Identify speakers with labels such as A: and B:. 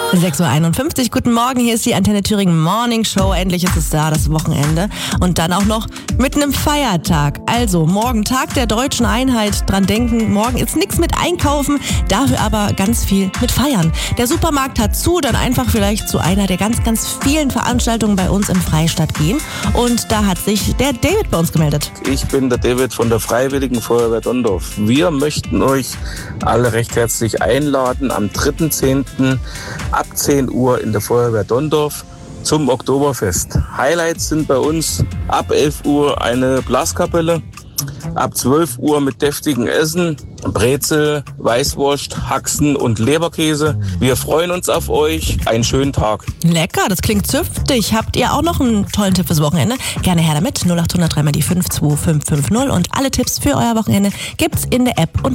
A: 6:51 Uhr, guten Morgen, hier ist die Antenne Thüringen Morning Show. Endlich ist es da, das Wochenende. Und dann auch noch mit einem Feiertag. Also morgen Tag der Deutschen Einheit, dran denken, morgen ist nichts mit Einkaufen, dafür aber ganz viel mit Feiern. Der Supermarkt hat zu, dann einfach vielleicht zu einer der ganz, ganz vielen Veranstaltungen bei uns im Freistadt gehen. Und da hat sich der David bei uns gemeldet.
B: Ich bin der David von der Freiwilligen Feuerwehr Donndorf. Wir möchten euch alle recht herzlich einladen am 3.10. ab 10 Uhr in der Feuerwehr Donndorf zum Oktoberfest. Highlights sind bei uns ab 11 Uhr eine Blaskapelle, ab 12 Uhr mit deftigem Essen, Brezel, Weißwurst, Haxen und Leberkäse. Wir freuen uns auf euch. Einen schönen Tag.
A: Lecker, das klingt zünftig. Habt ihr auch noch einen tollen Tipp fürs Wochenende? Gerne her damit. 0800 3 mal die 5 2550 und alle Tipps für euer Wochenende gibt's in der App und